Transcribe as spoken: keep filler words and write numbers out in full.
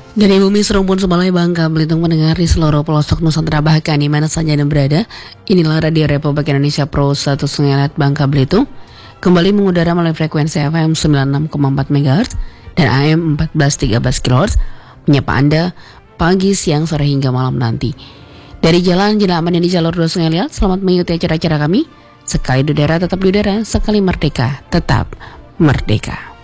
Dari bumi serumpun Sebalai Bangka Belitung mendengar di seluruh pelosok Nusantara bahkan di mana saja Anda berada. Inilah Radio Republik Indonesia Pro satu Sengalat Bangka Belitung kembali mengudara melalui frekuensi F M sembilan puluh enam koma empat megahertz dan A M empat belas tiga belas kilohertz menyapa Anda pagi, siang, sore hingga malam nanti. Dari jalan Jalan Aman di jalur dua Sungai Liat, selamat mengikuti acara-acara kami. Sekali di udara tetap di udara, sekali merdeka tetap merdeka.